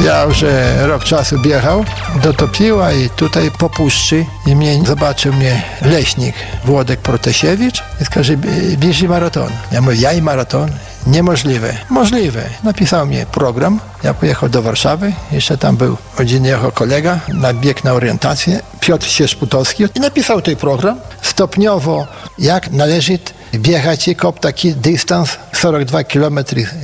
Ja już rok czasu biegał do Topiła i tutaj po puszczy i zobaczył mnie leśnik Włodek Protasiewicz i сказал, bieży maraton. Ja mówię, ja i maraton? Niemożliwe. Możliwe. Napisał mi program. Ja pojechał do Warszawy. Jeszcze tam był один jego kolega na bieg na orientację, Piotr Sierzputowski. I napisał ten program. Stopniowo, jak należy biegać taki dystans 42 km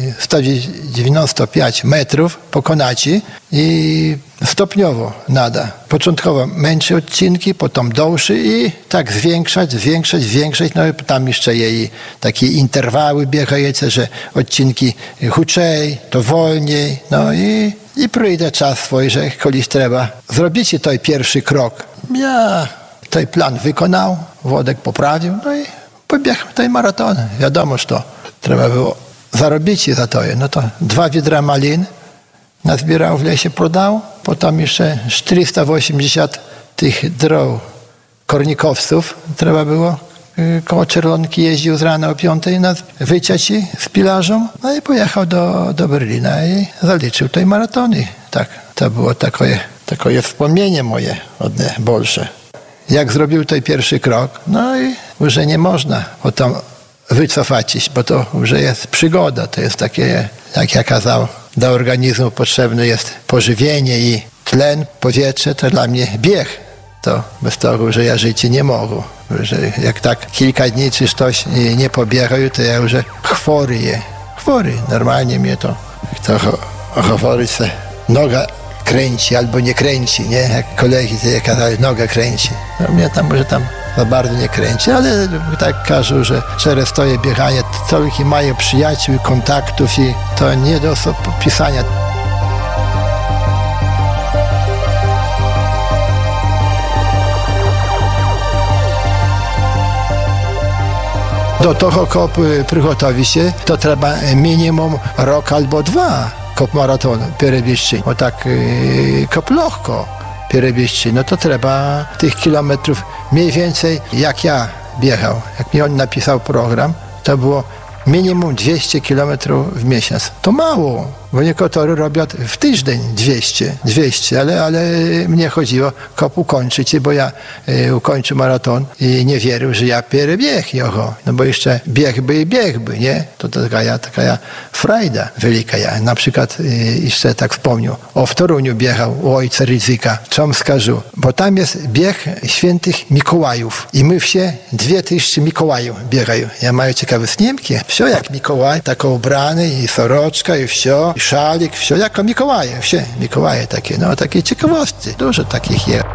195 metrów pokonać i stopniowo nada. Początkowo mniejsze odcinki, potem dłuższe i tak zwiększać. No i tam jeszcze jej takie interwały biegające, że odcinki chudszej, to wolniej. No i przyjdzie czas swój, że kiedyś trzeba zrobić ten pierwszy krok. Ja ten plan wykonał, Włodek poprawił, no i pobiegł ten maraton. Wiadomo, że to trzeba było zarobić za to. No to 2 wiadra malin nazbierał w lesie, prodał. Potem jeszcze 480 tych drów kornikowców trzeba było. Koło Czerwonki jeździł z rana o 5 nas wyciąć z pilarzą. No i pojechał do Berlina i zaliczył tej maratony. Tak, to było takie wspomnienie moje bolsze. Jak zrobił ten pierwszy krok, no i już nie można potem wycofać się, bo to już jest przygoda. To jest takie, jak ja kazał, do organizmu potrzebne jest pożywienie i tlen, powietrze, to dla mnie bieg. To bez tego, że ja żyć nie mogę. Że jak tak kilka dni czy coś nie pobiegają, to ja już chory. Normalnie mnie to chory se noga kręci albo nie kręci, nie? Jak kolegi to kazali, noga kręci. No mnie tam może za bardzo nie kręci, ale tak każą, że przez to bieganie tylko mają przyjaciół, kontaktów i to nie do opisania. Do tego kopu przygotowi się, to trzeba minimum rok albo 2 kop maratonu przebiegć. Bo tak kop lekko przebiegć, no to trzeba tych kilometrów mniej więcej jak ja biegał. Jak mi on napisał program, to było minimum 200 kilometrów w miesiąc. To mało, bo niektórzy robią w tydzień 200, ale mnie chodziło kop ukończyć, bo ja ukończę maraton i nie wierzył, że ja przebiegł jego. No bo jeszcze biegłby, nie? To taka frajda wielka. Ja na przykład jeszcze tak wspomniał, w Toruniu biegał u ojca Rydzyka. Co mu skażu? Bo tam jest bieg świętych Mikołajów i my wsie 2000 Mikołajów biegają. Ja mam ciekawe snimki. Wsio jak Mikołaj, tak ubrany i soroczka i wsio, i szalik, wsio jako Mikołaje. Wsie Mikołaje takie, no takie ciekawostki. Dużo takich jest.